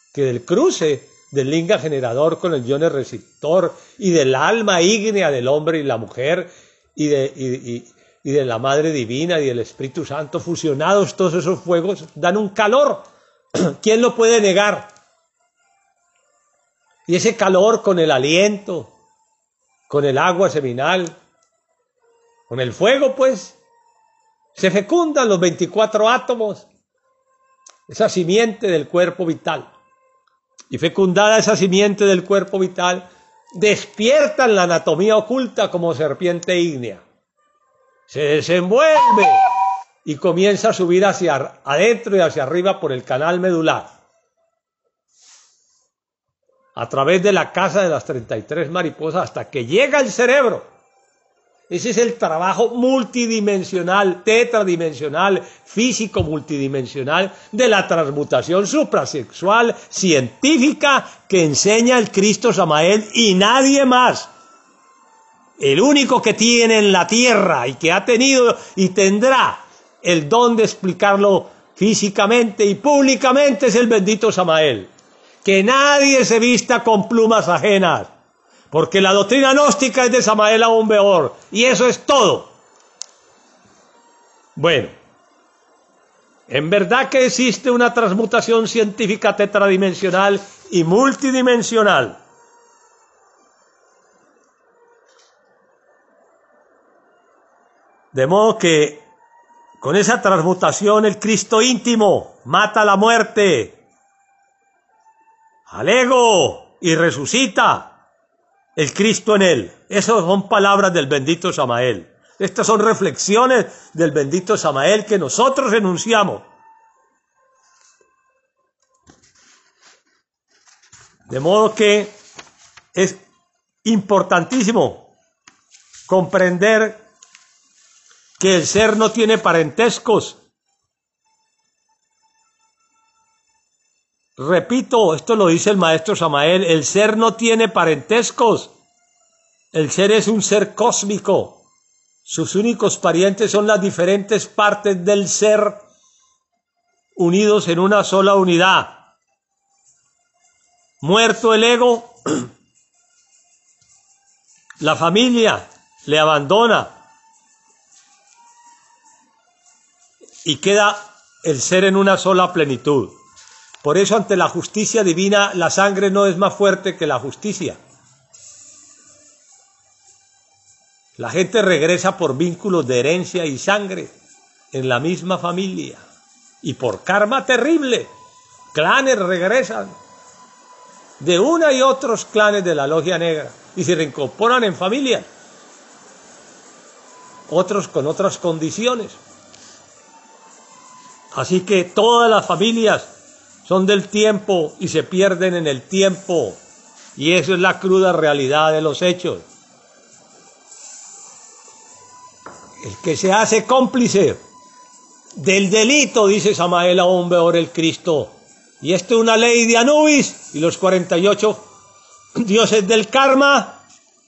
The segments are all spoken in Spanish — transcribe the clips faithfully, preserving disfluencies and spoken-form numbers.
que del cruce del linga generador con el iones receptor y del alma ígnea del hombre y la mujer y de, y, y, y de la Madre Divina y del Espíritu Santo fusionados, todos esos fuegos dan un calor. ¿Quién lo puede negar? Y ese calor con el aliento, con el agua seminal, con el fuego, pues, se fecundan los veinticuatro átomos, esa simiente del cuerpo vital. Y fecundada esa simiente del cuerpo vital, despiertan la anatomía oculta como serpiente ígnea. Se desenvuelve y comienza a subir hacia adentro y hacia arriba por el canal medular, a través de la casa de las treinta y tres mariposas hasta que llega al cerebro. Ese es el trabajo multidimensional, tetradimensional, físico multidimensional de la transmutación suprasexual científica que enseña el Cristo Samael y nadie más. El único que tiene en la tierra y que ha tenido y tendrá el don de explicarlo físicamente y públicamente es el bendito Samael. Que nadie se vista con plumas ajenas. Porque la doctrina gnóstica es de Samael aún peor. Y eso es todo. Bueno. En verdad que existe una transmutación científica tetradimensional y multidimensional. De modo que con esa transmutación el Cristo íntimo mata la muerte al ego y resucita el Cristo en él. Esas son palabras del bendito Samael. Estas son reflexiones del bendito Samael que nosotros enunciamos. De modo que es importantísimo comprender que el ser no tiene parentescos. Repito, esto lo dice el maestro Samael, el ser no tiene parentescos. El ser es un ser cósmico. Sus únicos parientes son las diferentes partes del ser unidos en una sola unidad. Muerto el ego, la familia le abandona y queda el ser en una sola plenitud. Por eso ante la justicia divina la sangre no es más fuerte que la justicia. La gente regresa por vínculos de herencia y sangre en la misma familia y por karma terrible. Clanes regresan de una y otros clanes de la logia negra y se reincorporan en familias, otros con otras condiciones. Así que todas las familias son del tiempo y se pierden en el tiempo. Y eso es la cruda realidad de los hechos. El que se hace cómplice del delito, dice Samael aún peor el Cristo. Y esto es una ley de Anubis y los cuarenta y ocho dioses del karma.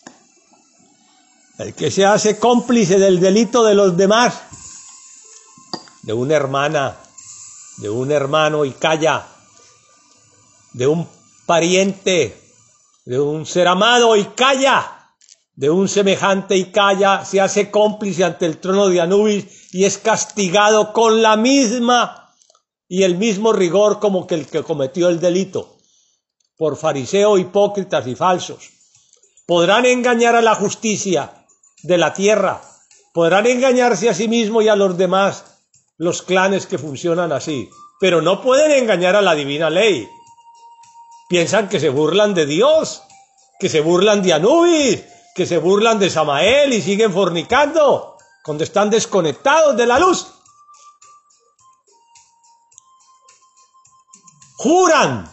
El que se hace cómplice del delito de los demás, de una hermana, de un hermano y calla, de un pariente, de un ser amado y calla, de un semejante y calla, se hace cómplice ante el trono de Anubis y es castigado con la misma y el mismo rigor como que el que cometió el delito, por fariseo, hipócritas y falsos. Podrán engañar a la justicia de la tierra, podrán engañarse a sí mismos y a los demás, los clanes que funcionan así, pero no pueden engañar a la divina ley. Piensan que se burlan de Dios, que se burlan de Anubis, que se burlan de Samael y siguen fornicando cuando están desconectados de la luz. Juran,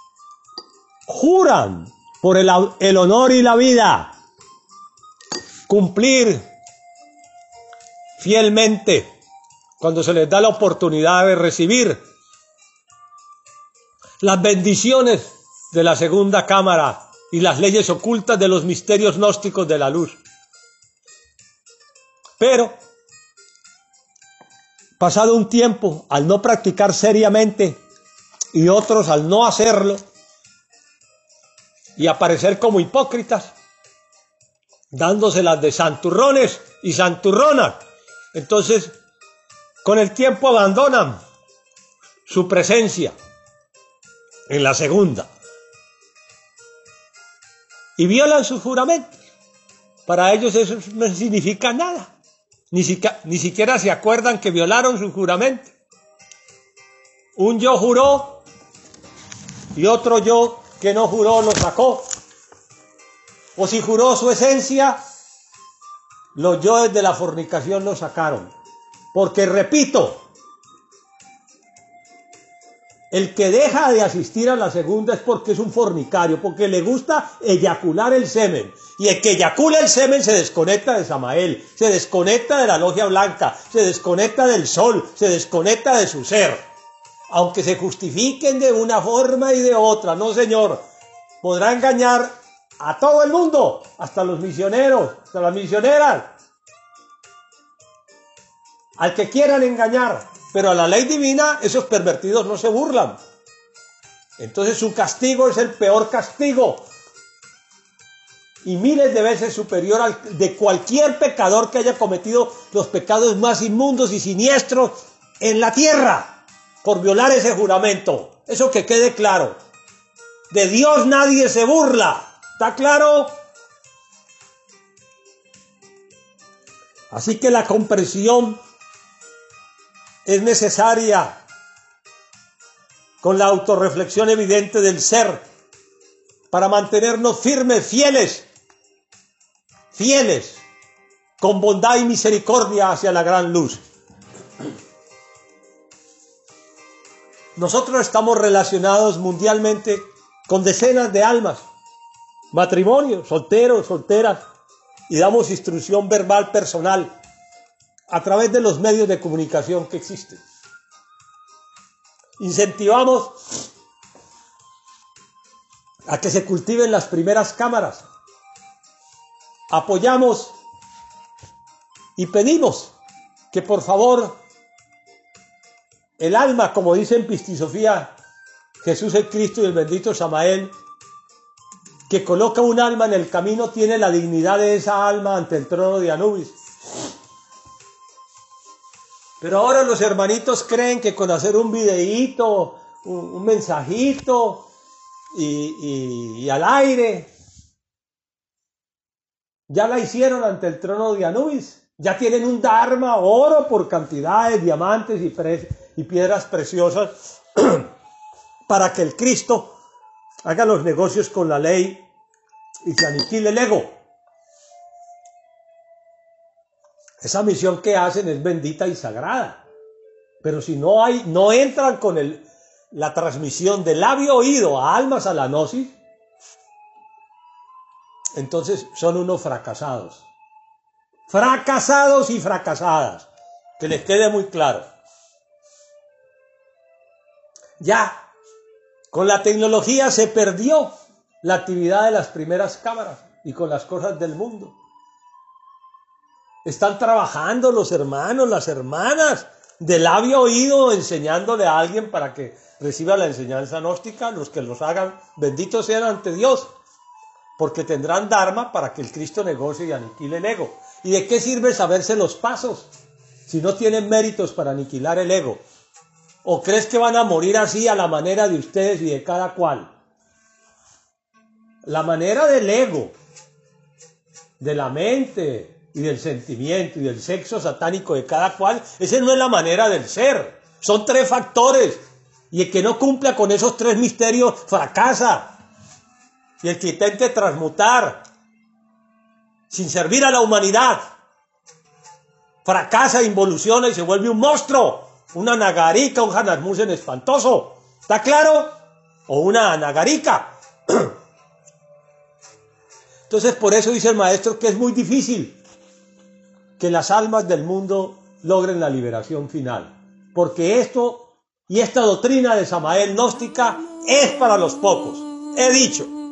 juran por el, el honor y la vida, cumplir fielmente cuando se les da la oportunidad de recibir las bendiciones de la segunda cámara y las leyes ocultas de los misterios gnósticos de la luz. Pero, pasado un tiempo, al no practicar seriamente y otros al no hacerlo y aparecer como hipócritas, dándoselas de santurrones y santurronas. Entonces, con el tiempo abandonan su presencia en la segunda y violan sus juramentos. Para ellos eso no significa nada. Ni, siquiera, ni siquiera se acuerdan que violaron su juramento. Un yo juró y otro yo que no juró lo sacó. O si juró su esencia, los yoes de la fornicación lo sacaron. Porque, repito, el que deja de asistir a la segunda es porque es un fornicario, porque le gusta eyacular el semen. Y el que eyacula el semen se desconecta de Samael, se desconecta de la logia blanca, se desconecta del sol, se desconecta de su ser. Aunque se justifiquen de una forma y de otra, no señor, podrá engañar a todo el mundo, hasta los misioneros, hasta las misioneras, al que quieran engañar, pero a la ley divina esos pervertidos no se burlan. Entonces su castigo es el peor castigo y miles de veces superior al de cualquier pecador que haya cometido los pecados más inmundos y siniestros en la tierra por violar ese juramento. Eso que quede claro. De Dios nadie se burla. ¿Está claro? Así que la comprensión es necesaria con la autorreflexión evidente del ser para mantenernos firmes, fieles, fieles, con bondad y misericordia hacia la gran luz. Nosotros estamos relacionados mundialmente con decenas de almas, matrimonios, solteros, solteras, y damos instrucción verbal personal a través de los medios de comunicación que existen. Incentivamos a que se cultiven las primeras cámaras. Apoyamos y pedimos que por favor el alma, como dice en Pistisofía Jesús el Cristo y el bendito Samael, que coloca un alma en el camino, tiene la dignidad de esa alma ante el trono de Anubis. Pero ahora los hermanitos creen que con hacer un videíto, un, un mensajito y, y, y al aire, ya la hicieron ante el trono de Anubis. Ya tienen un dharma, oro por cantidades, diamantes y, pre, y piedras preciosas para que el Cristo haga los negocios con la ley y se aniquile el ego. Esa misión que hacen es bendita y sagrada. Pero si no hay, no entran con el, la transmisión de labio oído a almas a la gnosis, entonces son unos fracasados. Fracasados y fracasadas. Que les quede muy claro. Ya, con la tecnología se perdió la actividad de las primeras cámaras y con las cosas del mundo. Están trabajando los hermanos, las hermanas, de labio oído, enseñándole a alguien para que reciba la enseñanza gnóstica. Los que los hagan, benditos sean ante Dios, porque tendrán dharma para que el Cristo negocie y aniquile el ego. ¿Y de qué sirve saberse los pasos si no tienen méritos para aniquilar el ego? ¿O crees que van a morir así a la manera de ustedes y de cada cual? La manera del ego, de la mente y del sentimiento y del sexo satánico de cada cual, esa no es la manera del ser. Son tres factores y el que no cumpla con esos tres misterios fracasa. Y el que intente transmutar sin servir a la humanidad fracasa, involuciona y se vuelve un monstruo, una nagarica, un Hanasmusen espantoso. ¿Está claro? O una nagarica. Entonces por eso dice el maestro que es muy difícil que las almas del mundo logren la liberación final, porque esto y esta doctrina de Samael gnóstica es para los pocos. He dicho,